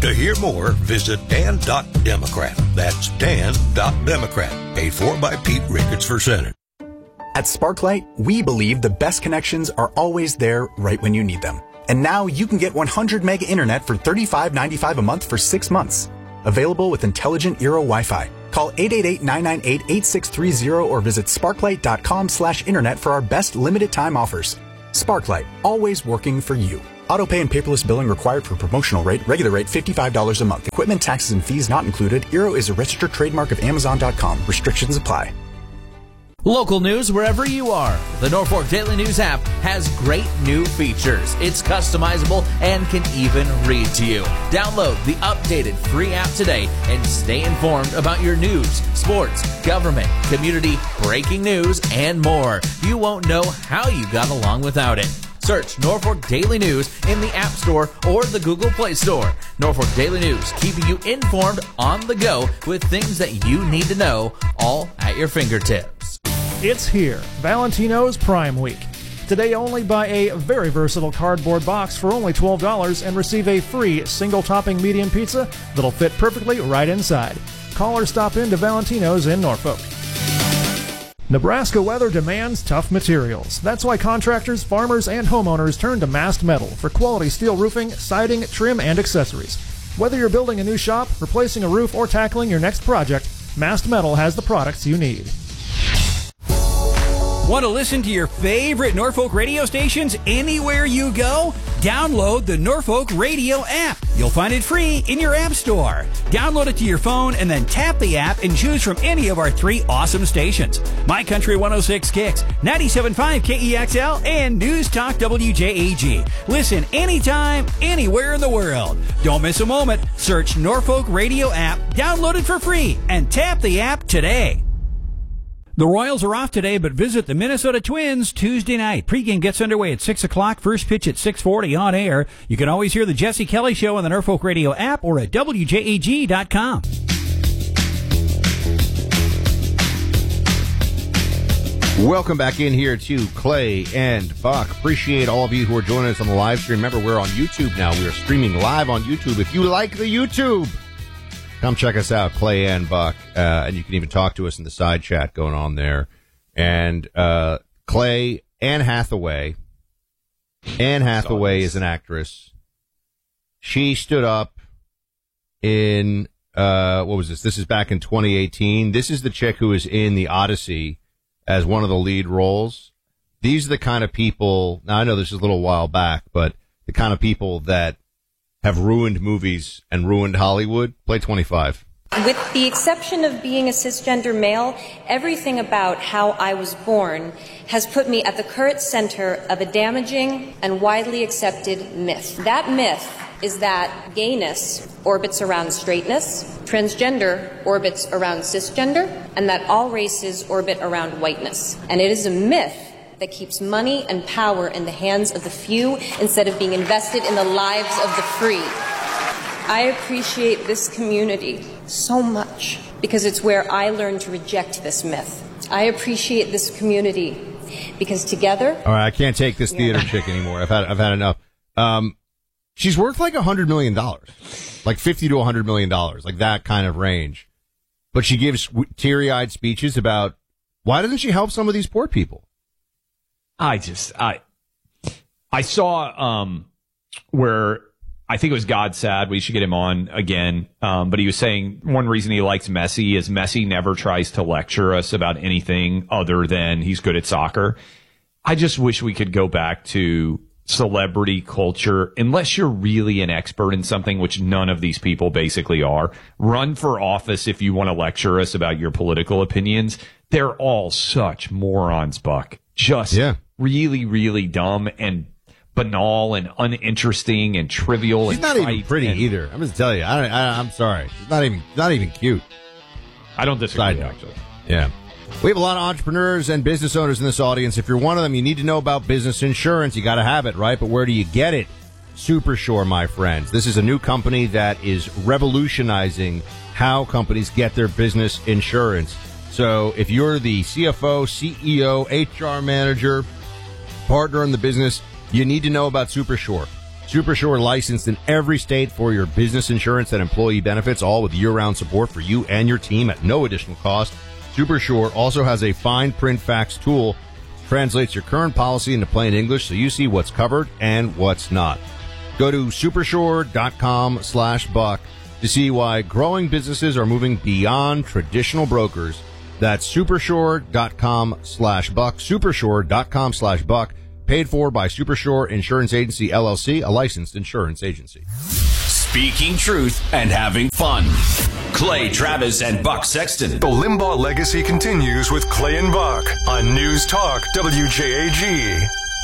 To hear more, visit Dan.Democrat. That's Dan.Democrat. Paid for by Pete Ricketts for Senate. At Sparklight, we believe the best connections are always there right when you need them. And now you can get 100 meg internet for $35.95 a month for 6 months. Available with intelligent Eero Wi-Fi. Call 888-998-8630 or visit sparklight.com/internet for our best limited time offers. Sparklight, always working for you. Autopay and paperless billing required for promotional rate. Regular rate $55 a month. Equipment, taxes, and fees not included. Eero is a registered trademark of Amazon.com. Restrictions apply. Local news wherever you are. The Norfolk Daily News app has great new features. It's customizable and can even read to you. Download the updated free app today and stay informed about your news, sports, government, community, breaking news, and more. You won't know how you got along without it. Search Norfolk Daily News in the App Store or the Google Play Store. Norfolk Daily News, keeping you informed on the go with things that you need to know, all at your fingertips. It's here, Valentino's Prime Week. Today only buy a very versatile cardboard box for only $12 and receive a free single-topping medium pizza that'll fit perfectly right inside. Call or stop in to Valentino's in Norfolk. Nebraska weather demands tough materials. That's why contractors, farmers, and homeowners turn to Mast Metal for quality steel roofing, siding, trim, and accessories. Whether you're building a new shop, replacing a roof, or tackling your next project, Mast Metal has the products you need. Want to listen to your favorite Norfolk radio stations anywhere you go? Download the Norfolk Radio app. You'll find it free in your app store. Download it to your phone and then tap the app and choose from any of our 3 awesome stations. My Country 106 Kicks, 97.5 KEXL, and News Talk WJAG. Listen anytime, anywhere in the world. Don't miss a moment. Search Norfolk Radio app, download it for free, and tap the app today. The Royals are off today, but visit the Minnesota Twins Tuesday night. Pregame gets underway at 6 o'clock. First pitch at 6:40 on air. You can always hear the Jesse Kelly Show on the Norfolk Radio app or at WJAG.com. Welcome back in here to Clay and Buck. Appreciate all of you who are joining us on the live stream. Remember, we're on YouTube now. We are streaming live on YouTube. If you like the YouTube, come check us out, Clay and Buck, and you can even talk to us in the side chat going on there. And Clay, Anne Hathaway is an actress. She stood up in, what was this? This is back in 2018. This is the chick who is in The Odyssey as one of the lead roles. These are the kind of people, now I know this is a little while back, but the kind of people that have ruined movies and ruined Hollywood. Play 25. With the exception of being a cisgender male, everything about how I was born has put me at the current center of a damaging and widely accepted myth. That myth is that gayness orbits around straightness, transgender orbits around cisgender, and that all races orbit around whiteness. And it is a myth that keeps money and power in the hands of the few instead of being invested in the lives of the free. I appreciate this community so much because it's where I learned to reject this myth. I appreciate this community because together... All right, I can't take this theater chick anymore. I've had enough. She's worth like $100 million, like $50 to $100 million, like that kind of range. But she gives teary-eyed speeches about why doesn't she help some of these poor people? I saw where I think it was God Sad. We should get him on again. But he was saying one reason he likes Messi is Messi never tries to lecture us about anything other than he's good at soccer. I just wish we could go back to celebrity culture, unless you're really an expert in something, which none of these people basically are. Run for office if you want to lecture us about your political opinions. They're all such morons, Buck. Just really, really dumb and banal and uninteresting and trivial. She's not even pretty either. I'm just telling you. I'm sorry. She's not even cute. I don't disagree, actually. Yeah. We have a lot of entrepreneurs and business owners in this audience. If you're one of them, you need to know about business insurance. You got to have it, right? But where do you get it? Supershore, my friends. This is a new company that is revolutionizing how companies get their business insurance. So if you're the CFO, CEO, HR manager, partner in the business, you need to know about Supershore. Supershore licensed in every state for your business insurance and employee benefits, all with year-round support for you and your team at no additional cost. Supershore also has a fine print fax tool, translates your current policy into plain English so you see what's covered and what's not. Go to supershore.com/buck to see why growing businesses are moving beyond traditional brokers. That's supershore.com/buck, supershore.com/buck, paid for by Supershore Insurance Agency, LLC, a licensed insurance agency. Speaking truth and having fun. Clay Travis and Buck Sexton. The Limbaugh legacy continues with Clay and Buck on News Talk WJAG.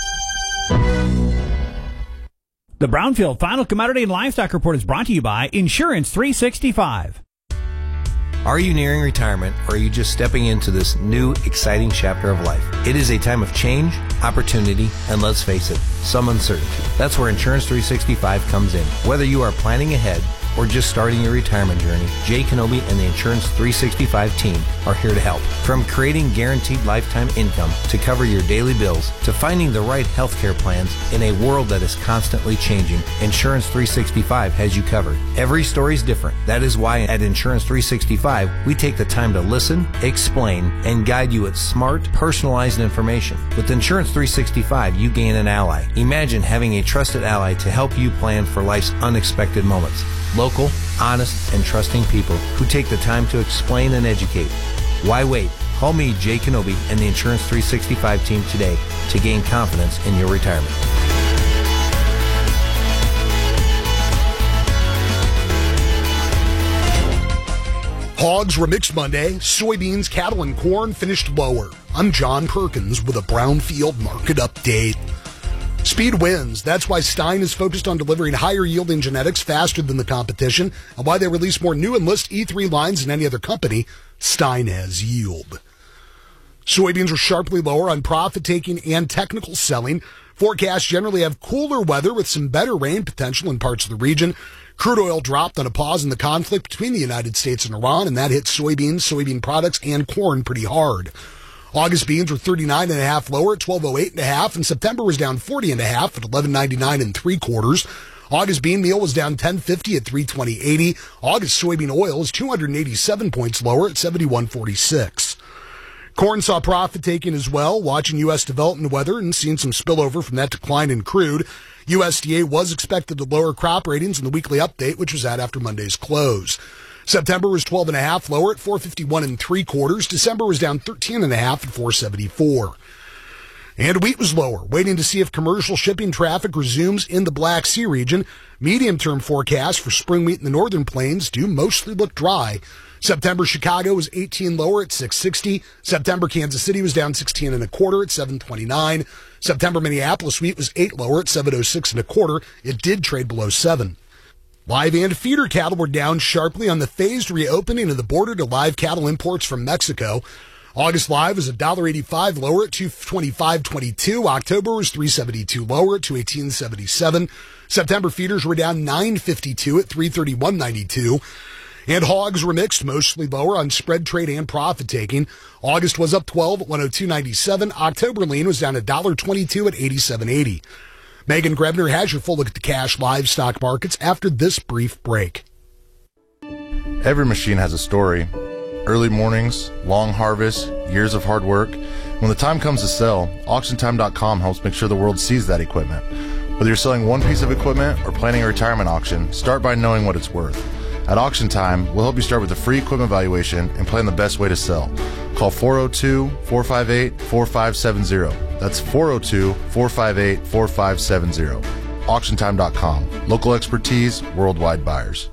The Brownfield Final Commodity and Livestock Report is brought to you by Insurance 365. Are you nearing retirement, or are you just stepping into this new, exciting chapter of life? It is a time of change, opportunity, and let's face it, some uncertainty. That's where Insurance 365 comes in. Whether you are planning ahead or just starting your retirement journey, Jay Kenobi and the Insurance 365 team are here to help. From creating guaranteed lifetime income to cover your daily bills to finding the right healthcare plans in a world that is constantly changing, Insurance 365 has you covered. Every story is different. That is why at Insurance 365, we take the time to listen, explain, and guide you with smart, personalized information. With Insurance 365, you gain an ally. Imagine having a trusted ally to help you plan for life's unexpected moments. Local, honest, and trusting people who take the time to explain and educate. Why wait? Call me, Jay Kenobi, and the Insurance 365 team today to gain confidence in your retirement. Hogs Remixed Monday. Soybeans, cattle, and corn finished lower. I'm John Perkins with a Brownfield market update. Speed wins. That's why Stein is focused on delivering higher yielding genetics faster than the competition, and why they release more new Enlist E3 lines than any other company. Stein has yield. Soybeans are sharply lower on profit-taking and technical selling. Forecasts generally have cooler weather with some better rain potential in parts of the region. Crude oil dropped on a pause in the conflict between the United States and Iran, and that hit soybeans, soybean products, and corn pretty hard. August beans were 39.5 lower at 12.08.5, and September was down 40.5 at 11.99 3/4. August bean meal was down 10.50 at 320.80. August soybean oil is 287 points lower at 71.46. Corn saw profit taking as well, watching U.S. development weather and seeing some spillover from that decline in crude. USDA was expected to lower crop ratings in the weekly update, which was out after Monday's close. September was 12.5 lower at 451 3/4. December was down 13.5 at 474. And wheat was lower, waiting to see if commercial shipping traffic resumes in the Black Sea region. Medium-term forecasts for spring wheat in the northern plains do mostly look dry. September Chicago was 18 lower at 660. September Kansas City was down 16 1/4 at 729. September Minneapolis wheat was 8 lower at 706 1/4. It did trade below 7. Live and feeder cattle were down sharply on the phased reopening of the border to live cattle imports from Mexico. August live was $1.85 lower at $225.22. October was $3.72 lower at $218.77. September feeders were down $9.52 at $331.92. And hogs were mixed, mostly lower on spread trade and profit taking. August was up 12 at 102.97. October lean was down $1.22 at 87.80. Megan Grebner has your full look at the cash livestock markets after this brief break. Every machine has a story. Early mornings, long harvests, years of hard work. When the time comes to sell, AuctionTime.com helps make sure the world sees that equipment. Whether you're selling one piece of equipment or planning a retirement auction, start by knowing what it's worth. At Auction Time, we'll help you start with a free equipment valuation and plan the best way to sell. Call 402-458-4570. That's 402-458-4570. AuctionTime.com. Local expertise, worldwide buyers.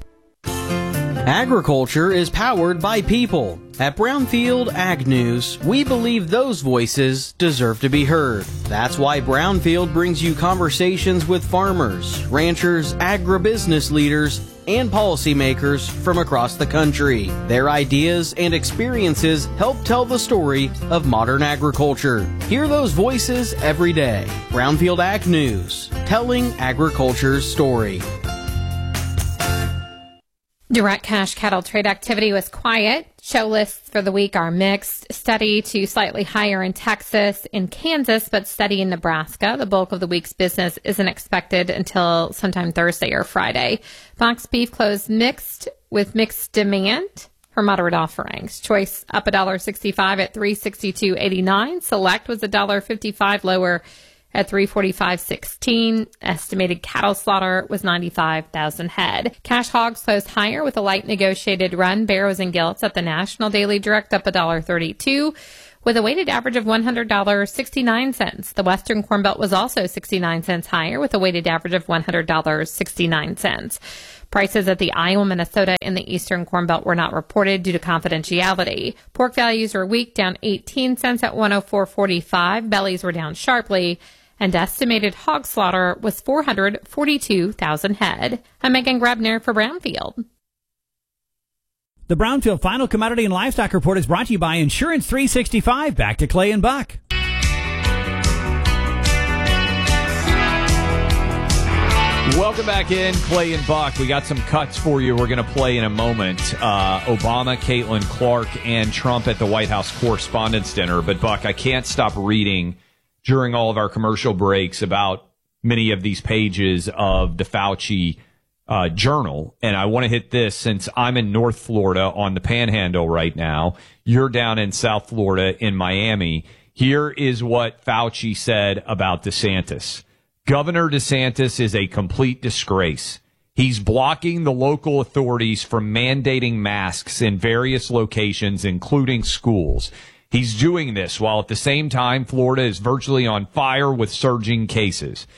Agriculture is powered by people. At Brownfield Ag News, we believe those voices deserve to be heard. That's why Brownfield brings you conversations with farmers, ranchers, agribusiness leaders, and policymakers from across the country. Their ideas and experiences help tell the story of modern agriculture. Hear those voices every day. Brownfield Ag News, telling agriculture's story. Direct cash cattle trade activity was quiet. Show lists for the week are mixed, steady to slightly higher in Texas and Kansas, but steady in Nebraska. The bulk of the week's business isn't expected until sometime Thursday or Friday. Boxed beef closed mixed with mixed demand for moderate offerings. Choice up $1.65 at $362.89. Select was $1.55 lower at $345.16. Estimated cattle slaughter was 95,000 head. Cash hogs closed higher with a light negotiated run. Barrows and Gilts at the National Daily Direct up $1.32 with a weighted average of $100.69. The Western Corn Belt was also 69 cents higher with a weighted average of $100.69. Prices at the Iowa, Minnesota, and the Eastern Corn Belt were not reported due to confidentiality. Pork values were weak, down 18 cents at $104.45. Bellies were down sharply, and estimated hog slaughter was 442,000 head. I'm Megan Grabner for Brownfield. The Brownfield Final Commodity and Livestock Report is brought to you by Insurance 365. Back to Clay and Buck. Welcome back in, Clay and Buck. We got some cuts for you we're going to play in a moment. Obama, Caitlin Clark, and Trump at the White House Correspondents' Dinner. But, Buck, I can't stop reading during all of our commercial breaks about many of these pages of the Fauci journal. And I want to hit this since I'm in North Florida on the Panhandle right now. You're down in South Florida in Miami. Here is what Fauci said about DeSantis. Governor DeSantis is a complete disgrace. He's blocking the local authorities from mandating masks in various locations, including schools. He's doing this while at the same time Florida is virtually on fire with surging cases.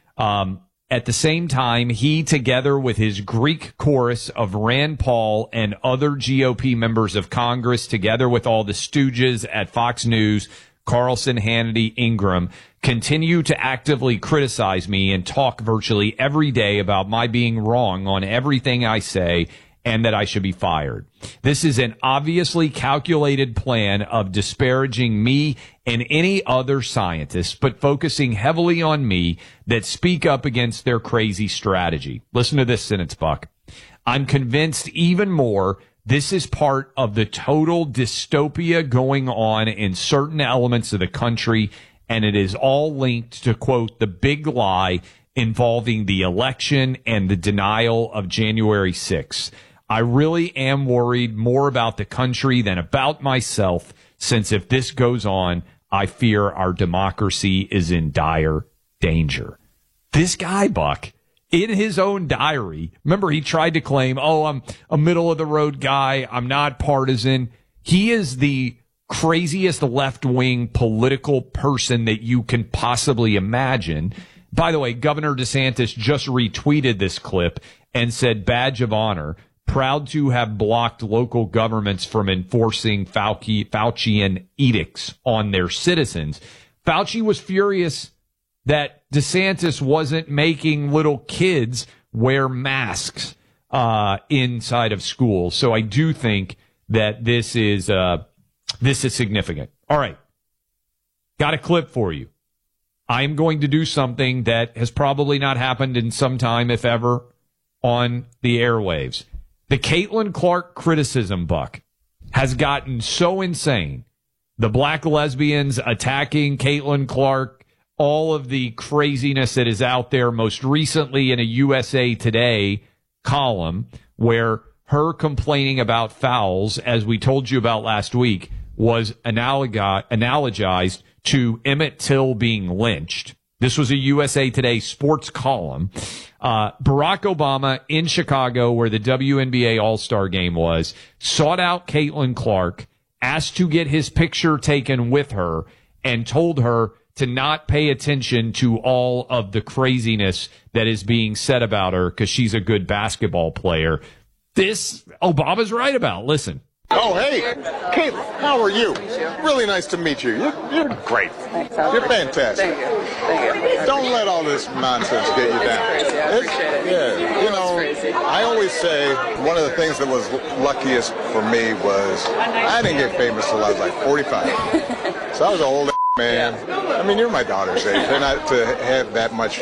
At the same time, he, together with his Greek chorus of Rand Paul and other GOP members of Congress, together with all the stooges at Fox News, Carlson, Hannity, Ingram, continue to actively criticize me and talk virtually every day about my being wrong on everything I say and that I should be fired. This is an obviously calculated plan of disparaging me and any other scientists, but focusing heavily on me that speak up against their crazy strategy. Listen to this sentence, Buck. I'm convinced even more this is part of the total dystopia going on in certain elements of the country, and it is all linked to, quote, the big lie involving the election and the denial of January 6th. I really am worried more about the country than about myself, since if this goes on, I fear our democracy is in dire danger. This guy, Buck, in his own diary, remember he tried to claim, I'm a middle-of-the-road guy, I'm not partisan. He is the craziest left-wing political person that you can possibly imagine. By the way, Governor DeSantis just retweeted this clip and said, badge of honor, proud to have blocked local governments from enforcing Faucian edicts on their citizens. Fauci was furious that DeSantis wasn't making little kids wear masks inside of schools. So I do think that this is significant. All right. Got a clip for you. I'm going to do something that has probably not happened in some time, if ever, on the airwaves. The Caitlin Clark criticism, Buck, has gotten so insane. The black lesbians attacking Caitlin Clark, all of the craziness that is out there, most recently in a USA Today column where her complaining about fouls, as we told you about last week, was analogized to Emmett Till being lynched. This was a USA Today sports column. Barack Obama in Chicago, where the WNBA All-Star Game was, sought out Caitlin Clark, asked to get his picture taken with her, and told her to not pay attention to all of the craziness that is being said about her because she's a good basketball player. This Obama's right about. Listen. Oh, hey, Caitlin, how are you? Really nice to meet you. You're great. You're fantastic. Thank you. Don't let all this nonsense get you down. Yeah, you know, I always say one of the things that was luckiest for me was I didn't get famous till I was like 45. So I was an old man. I mean, you're my daughter's age. They're not to have that much,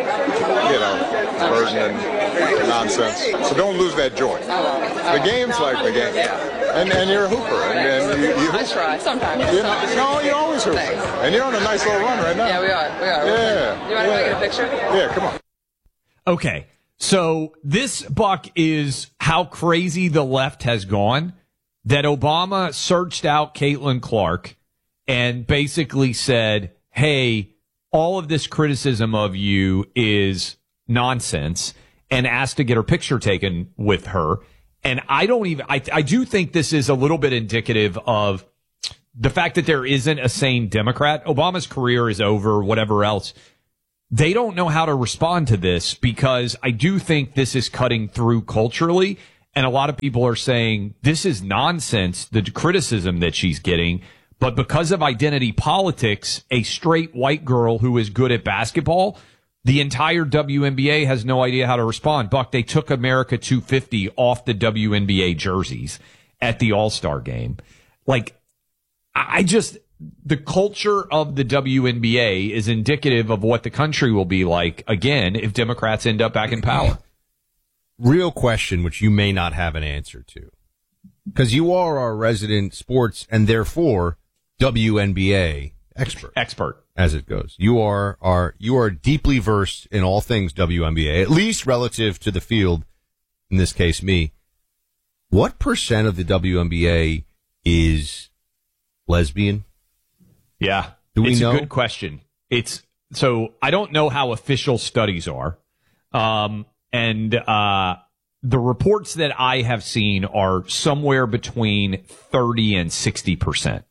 version and nonsense. So don't lose that joy. The game's like the game. And you're a hooper. And you I try sometimes. No, you always hoop. And you're on a nice little run right now. Yeah, we are. Yeah. You want to get a picture? Yeah, come on. Okay. So this, Buck, is how crazy the left has gone, that Obama searched out Caitlin Clark and basically said, hey, all of this criticism of you is nonsense, and asked to get her picture taken with her. And I do think this is a little bit indicative of the fact that there isn't a sane Democrat. Obama's career is over, whatever else. They don't know how to respond to this, because I do think this is cutting through culturally. And a lot of people are saying this is nonsense, the criticism that she's getting. But because of identity politics, a straight white girl who is good at basketball, the entire WNBA has no idea how to respond. Buck, they took America 250 off the WNBA jerseys at the All-Star game. Like, the culture of the WNBA is indicative of what the country will be like, again, if Democrats end up back in power. Real question, which you may not have an answer to, because you are our resident sports and therefore WNBA expert as it goes. You are deeply versed in all things WNBA, at least relative to the field. In this case, me. What percent of the WNBA is lesbian? Yeah, it's a good question. So I don't know how official studies are, and the reports that I have seen are somewhere between 30 and 60%.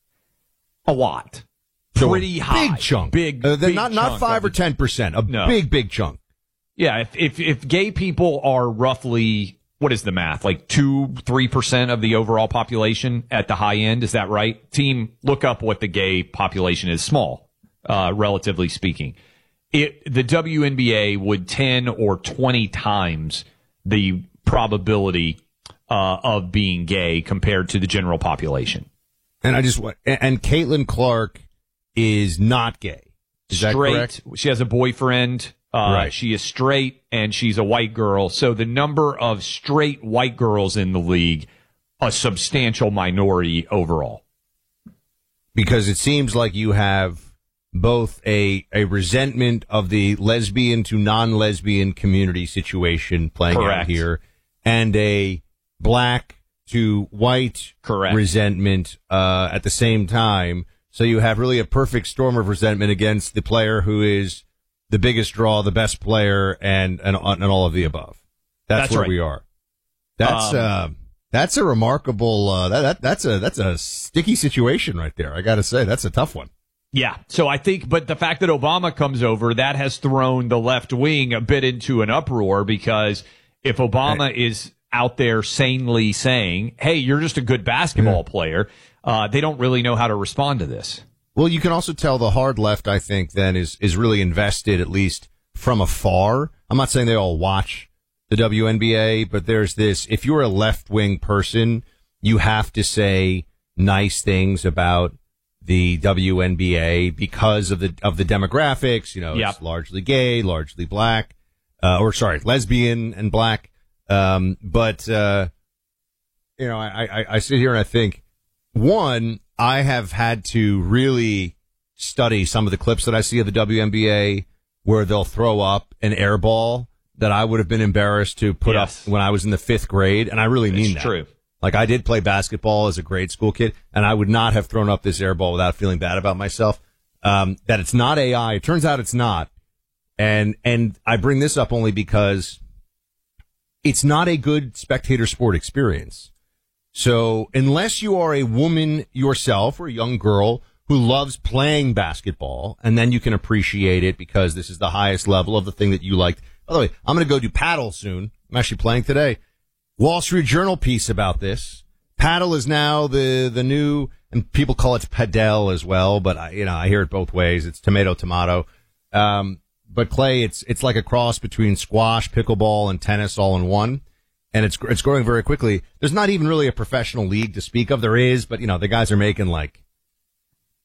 A lot. So pretty high. Big chunk. Big not 5 or 10%. Big chunk. Yeah, if gay people are roughly, what is the math? Like 2-3% of the overall population at the high end, is that right? Team, look up what the gay population is. Small, relatively speaking. The WNBA would 10 or 20 times the probability of being gay compared to the general population. And and Caitlin Clark is not gay. Is that correct? She has a boyfriend. Right. She is straight, and she's a white girl. So the number of straight white girls in the league, a substantial minority overall. Because it seems like you have both a resentment of the lesbian to non-lesbian community situation playing out here, and a black to white resentment at the same time. So you have really a perfect storm of resentment against the player who is the biggest draw, the best player, and all of the above. That's where right. we are. That's a remarkable. That's a sticky situation right there. I got to say, that's a tough one. Yeah. So I think, but the fact that Obama comes over, that has thrown the left wing a bit into an uproar, because if Obama is out there sanely saying, hey, you're just a good basketball player, they don't really know how to respond to this. Well, you can also tell the hard left, I think, then is really invested, at least from afar. I'm not saying they all watch the WNBA, but there's this, if you're a left-wing person, you have to say nice things about the WNBA because of the demographics. You know, it's largely gay, largely black, lesbian and black. But I sit here and I think, one, I have had to really study some of the clips that I see of the WNBA where they'll throw up an air ball that I would have been embarrassed to put up when I was in the 5th grade. And I really mean that. True. Like, I did play basketball as a grade school kid, and I would not have thrown up this air ball without feeling bad about myself. That it's not AI. It turns out it's not. And I bring this up only because it's not a good spectator sport experience. So unless you are a woman yourself or a young girl who loves playing basketball, and then you can appreciate it because this is the highest level of the thing that you liked. By the way, I'm going to go do paddle soon. I'm actually playing today. Wall Street Journal piece about this. Paddle is now the new, and people call it padel as well, but I hear it both ways. It's tomato. But Clay, it's like a cross between squash, pickleball, and tennis all in one. And it's growing very quickly. There's not even really a professional league to speak of. There is, but the guys are making like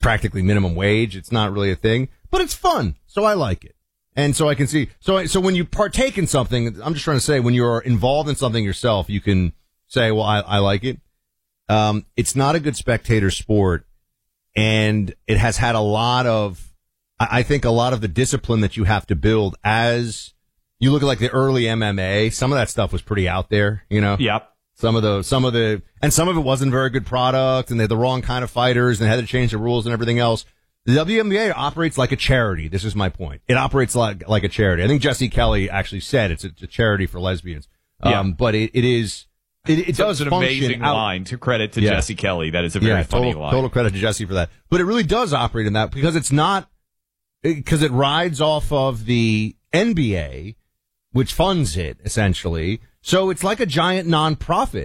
practically minimum wage. It's not really a thing, but it's fun. So I like it. And so I can see, so when you partake in something, I'm just trying to say, when you're involved in something yourself, you can say, well, I like it. It's not a good spectator sport, and it has had a lot of, I think a lot of the discipline that you have to build as you look at like the early MMA, some of that stuff was pretty out there, you know? Yep. Some of it wasn't very good product, and they had the wrong kind of fighters, and they had to change the rules and everything else. The WNBA operates like a charity. This is my point. It operates like a charity. I think Jesse Kelly actually said it's a charity for lesbians. But it does an amazing line to credit to Jesse Kelly. That is a very funny line. Total credit to Jesse for that. But it really does operate in that because it rides off of the NBA, which funds it essentially. So it's like a giant nonprofit.